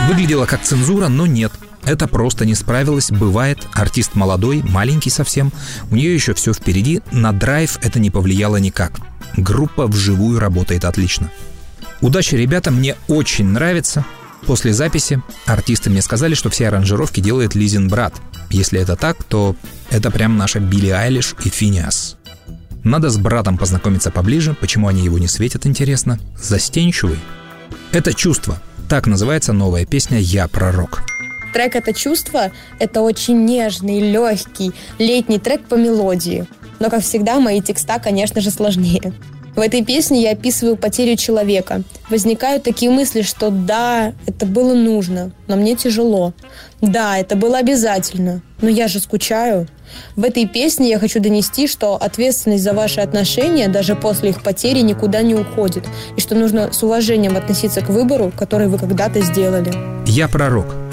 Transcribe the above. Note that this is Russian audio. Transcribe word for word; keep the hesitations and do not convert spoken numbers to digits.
Выглядело как цензура, но нет. Это просто не справилось. Бывает, артист молодой, маленький совсем. У нее еще все впереди. На драйв это не повлияло никак. Группа вживую работает отлично. Удачи, ребята, мне очень нравится. После записи артисты мне сказали, что все аранжировки делает Лизин брат. Если это так, то это прям наша Билли Айлиш и Финиас. Надо с братом познакомиться поближе. Почему они его не светят, интересно? Застенчивый. Это чувство. Так называется новая песня «Я пророк». Трек «Это чувство» — это очень нежный, легкий, летний трек по мелодии. Но, как всегда, мои текста, конечно же, сложнее. В этой песне я описываю потерю человека. Возникают такие мысли, что да, это было нужно, но мне тяжело. Да, это было обязательно, но я же скучаю. В этой песне я хочу донести, что ответственность за ваши отношения даже после их потери никуда не уходит, и что нужно с уважением относиться к выбору, который вы когда-то сделали. «Я пророк».